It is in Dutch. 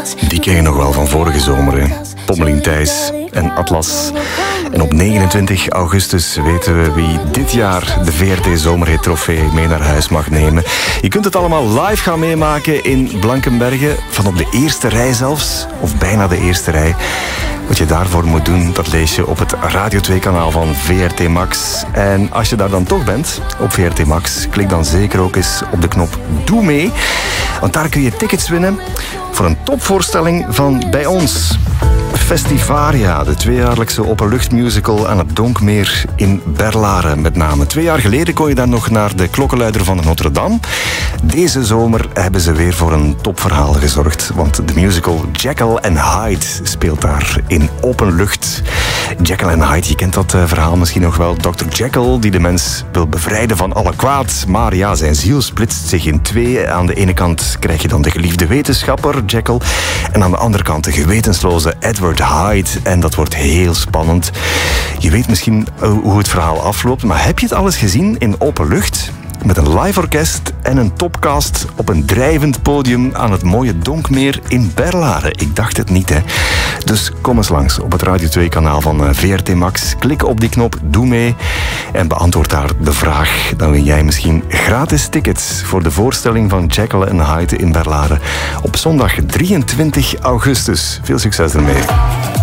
Die ken je nog wel van vorige zomer, hè? Pommelien Thijs en Atlas. En op 29 augustus weten we wie dit jaar de VRT Zomerhit Trofee mee naar huis mag nemen. Je kunt het allemaal live gaan meemaken in Blankenberge, van op de eerste rij zelfs, of bijna de eerste rij. Wat je daarvoor moet doen, dat lees je op het Radio 2-kanaal van VRT Max. En als je daar dan toch bent, op VRT Max, klik dan zeker ook eens op de knop Doe mee. Want daar kun je tickets winnen voor een topvoorstelling van bij ons. Festivaria, de tweejaarlijkse openluchtmusical aan het Donkmeer in Berlaren met name. 2 jaar geleden kon je dan nog naar de klokkenluider van Notre Dame. Deze zomer hebben ze weer voor een topverhaal gezorgd, want de musical Jekyll and Hyde speelt daar in openlucht. Jekyll and Hyde, je kent dat verhaal misschien nog wel. Dr. Jekyll die de mens wil bevrijden van alle kwaad, maar ja, zijn ziel splitst zich in 2. Aan de ene kant krijg je dan de geliefde wetenschapper Jekyll en aan de andere kant de gewetensloze Edward Hyde. En dat wordt heel spannend. Je weet misschien hoe het verhaal afloopt, maar heb je het alles gezien in openlucht? Met een live orkest en een topcast op een drijvend podium aan het mooie Donkmeer in Berlaren. Ik dacht het niet, hè. Dus kom eens langs op het Radio 2-kanaal van VRT Max. Klik op die knop, doe mee en beantwoord daar de vraag. Dan win jij misschien gratis tickets voor de voorstelling van Jekyll and Hyde in Berlaren op zondag 23 augustus. Veel succes ermee.